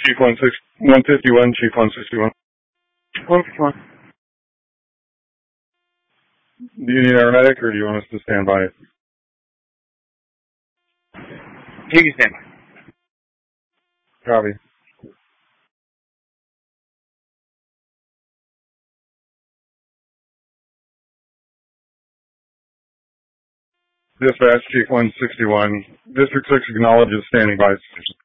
Chief 151, Chief 161. 151. Do you need aromatic or do you want us to stand by? You can stand by. Copy. Dispatch, Chief 161. District 6 acknowledges standing by.